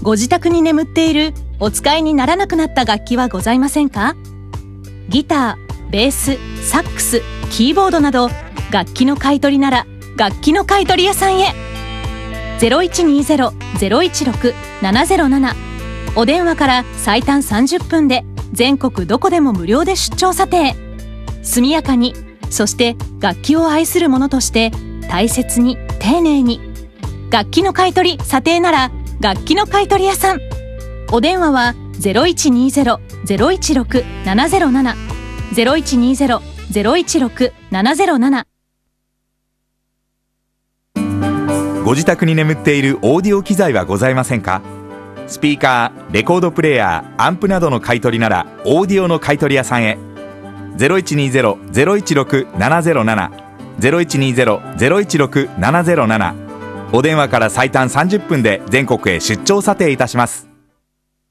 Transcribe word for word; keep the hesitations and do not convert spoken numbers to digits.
ご自宅に眠っているお使いにならなくなった楽器はございませんか？ギター、ベース、サックス、キーボードなど楽器の買い取りなら楽器の買取屋さんへ。 ゼロいちにゼロ ゼロいちろく ななゼロなな お電話から最短さんじゅっぷんで全国どこでも無料で出張査定。速やかに、そして楽器を愛する者として大切に丁寧に。楽器の買い取り査定なら楽器の買取屋さん。お電話は ゼロいちにゼロ ゼロいちろく ななゼロなな ゼロいちにゼロ ゼロいちろく ななゼロなな。 ご自宅に眠っているオーディオ機材はございませんか？スピーカー、レコードプレーヤー、アンプなどの買い取りならオーディオの買い取り屋さんへ。 ゼロいちにゼロ ゼロいちろく ななゼロなな ゼロいちにゼロ ゼロいちろく ななゼロなな。お電話から最短さんじゅっぷんで全国へ出張査定いたします。